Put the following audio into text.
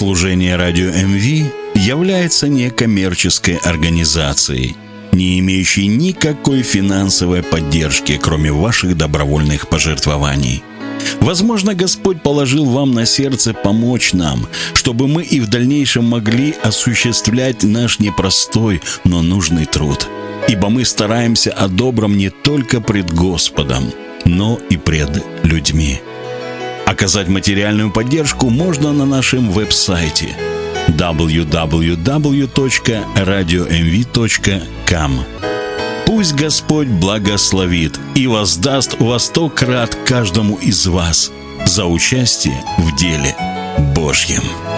Служение радио МВ является некоммерческой организацией, не имеющей никакой финансовой поддержки, кроме ваших добровольных пожертвований. Возможно, Господь положил вам на сердце помочь нам, чтобы мы и в дальнейшем могли осуществлять наш непростой, но нужный труд. Ибо мы стараемся о добром не только пред Господом, но и пред людьми. Оказать материальную поддержку можно на нашем веб-сайте www.radiomv.com. Пусть Господь благословит и воздаст во 100 крат каждому из вас за участие в деле Божьем.